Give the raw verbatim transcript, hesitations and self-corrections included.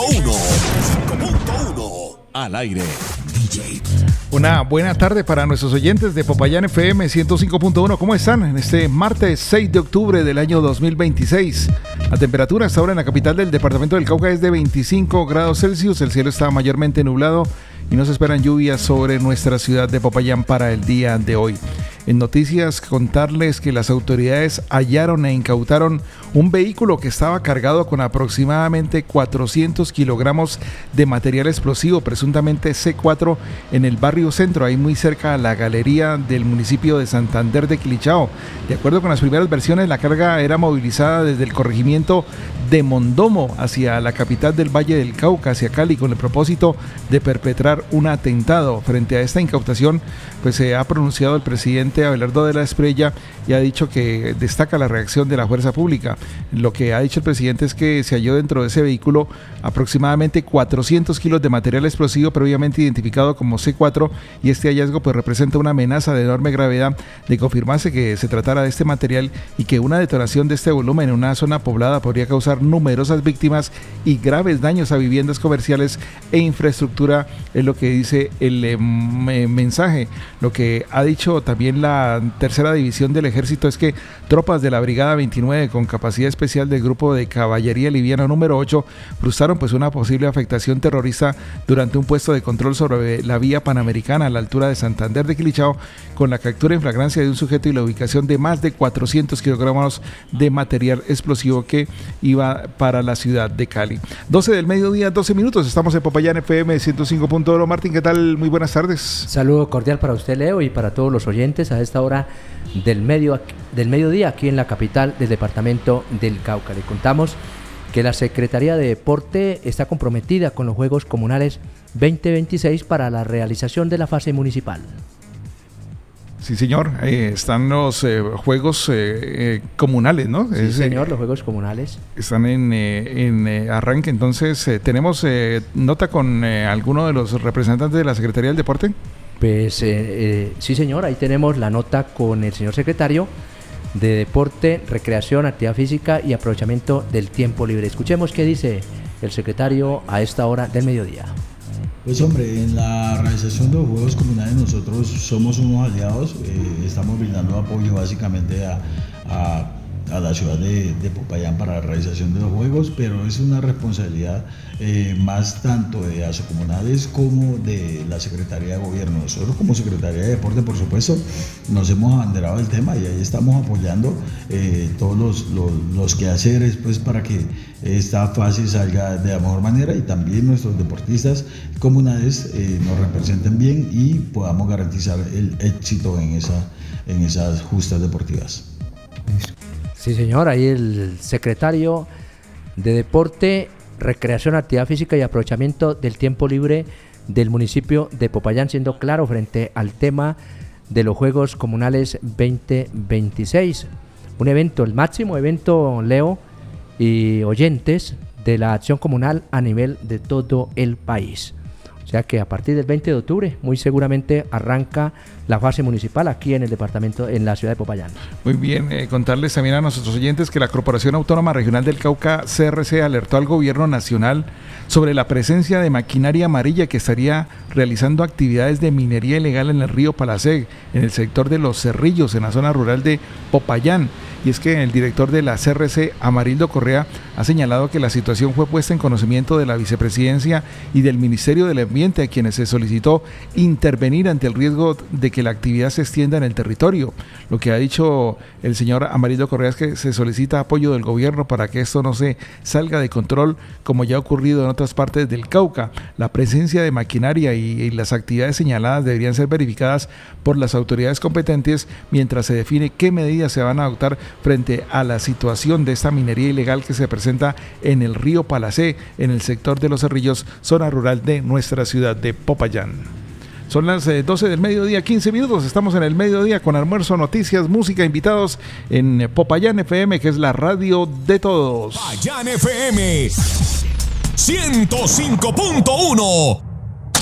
uno. cinco punto uno. Al aire. D J. Una buena tarde para nuestros oyentes de Popayán F M ciento cinco punto uno. ¿Cómo están? En este martes seis de octubre del año dos mil veintiséis. La temperatura hasta ahora en la capital del departamento del Cauca es de veinticinco grados Celsius. El cielo está mayormente nublado y no se esperan lluvias sobre nuestra ciudad de Popayán para el día de hoy. En noticias, contarles que las autoridades hallaron e incautaron un vehículo que estaba cargado con aproximadamente cuatrocientos kilogramos de material explosivo, presuntamente C cuatro, en el barrio Centro, ahí muy cerca a la galería del municipio de Santander de Quilichao. De acuerdo con las primeras versiones, la carga era movilizada desde el corregimiento de Mondomo hacia la capital del Valle del Cauca, hacia Cali, con el propósito de perpetrar un atentado. Frente a esta incautación, pues se ha pronunciado el presidente Abelardo de la Espriella y ha dicho que destaca la reacción de la fuerza pública. Lo que ha dicho el presidente es que se halló dentro de ese vehículo aproximadamente cuatrocientos kilos de material explosivo previamente identificado como C cuatro, y este hallazgo pues representa una amenaza de enorme gravedad de confirmarse que se tratara de este material y que una detonación de este volumen en una zona poblada podría causar numerosas víctimas y graves daños a viviendas comerciales e infraestructura, es lo que dice el eh, mensaje. Lo que ha dicho también la tercera división del ejército es que tropas de la brigada veintinueve con capacidad especial del grupo de caballería liviana número ocho frustraron pues una posible afectación terrorista durante un puesto de control sobre la vía panamericana a la altura de Santander de Quilichao, con la captura en flagrancia de un sujeto y la ubicación de más de cuatrocientos kilogramos de material explosivo que iba para la ciudad de Cali. doce del mediodía, doce minutos, estamos en Popayán F M ciento cinco punto uno. Martín, ¿qué tal? Muy buenas tardes. Saludo cordial para usted, Leo, y para todos los oyentes a esta hora del, medio, del mediodía aquí en la capital del departamento del Cauca. Le contamos que la Secretaría de Deporte está comprometida con los Juegos Comunales veinte veintiséis para la realización de la fase municipal. Sí, señor, eh, están los eh, Juegos eh, eh, Comunales, ¿no? Sí, es, señor, eh, los Juegos Comunales. Están en, eh, en eh, arranque, entonces, eh, ¿tenemos eh, nota con eh, alguno de los representantes de la Secretaría del Deporte? Pues eh, eh, sí, señor, ahí tenemos la nota con el señor secretario de Deporte, Recreación, Actividad Física y Aprovechamiento del Tiempo Libre. Escuchemos qué dice el secretario a esta hora del mediodía. Pues hombre, en la realización de los Juegos Comunales nosotros somos unos aliados, eh, estamos brindando apoyo básicamente a, a, a la ciudad de, de Popayán para la realización de los Juegos, pero es una responsabilidad eh, más tanto de Asocomunales como de la Secretaría de Gobierno. Nosotros como Secretaría de Deporte, por supuesto, nos hemos abanderado del tema y ahí estamos apoyando eh, todos los, los, los quehaceres pues, para que esta fase salga de la mejor manera y también nuestros deportistas comunales eh, nos representen bien y podamos garantizar el éxito en, esa, en esas justas deportivas. Sí, señor, ahí el secretario de Deporte, Recreación, Actividad Física y Aprovechamiento del Tiempo Libre del municipio de Popayán, siendo claro frente al tema de los Juegos Comunales veinte veintiséis. Un evento, el máximo evento, Leo, y oyentes de la acción comunal a nivel de todo el país. O sea que a partir del veinte de octubre muy seguramente arranca la fase municipal aquí en el departamento, en la ciudad de Popayán. Muy bien, eh, contarles también a nuestros oyentes que la Corporación Autónoma Regional del Cauca, C R C, alertó al gobierno nacional sobre la presencia de maquinaria amarilla que estaría realizando actividades de minería ilegal en el río Palacé, en el sector de Los Cerrillos, en la zona rural de Popayán. Y es que el director de la C R C, Amarildo Correa, ha señalado que la situación fue puesta en conocimiento de la vicepresidencia y del Ministerio del Ambiente, a quienes se solicitó intervenir ante el riesgo de que la actividad se extienda en el territorio. Lo que ha dicho el señor Amarildo Correa es que se solicita apoyo del gobierno para que esto no se salga de control, como ya ha ocurrido en otras partes del Cauca. La presencia de maquinaria y, y las actividades señaladas deberían ser verificadas por las autoridades competentes mientras se define qué medidas se van a adoptar frente a la situación de esta minería ilegal que se presenta en el río Palacé, en el sector de Los Cerrillos, zona rural de nuestra ciudad de Popayán. Son las eh, doce del mediodía, quince minutos, estamos en el mediodía con almuerzo, noticias, música, invitados en Popayán F M, que es la radio de todos. Popayán F M ciento cinco punto uno.